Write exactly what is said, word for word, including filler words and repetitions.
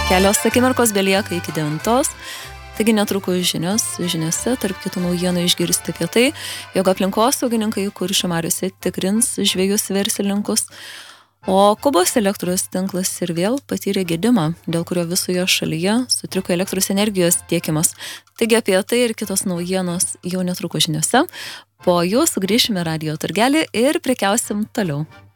Kelios akimirkos belieka iki devintos, taigi netrukus žinios, žiniose tarp kitų naujienų išgirsti apie tai, jog aplinkosaugininkai Kuršių mariose tikrins žvejus verslininkus, o Kubos elektros tinklas ir vėl patyrė gedimą, dėl kurio visoje šalyje sutriko elektros energijos tiekimas. Taigi apie tai ir kitos naujienos jau netrukus žiniose, po jų sugrįšime radijo turgelį ir prekiausim toliau.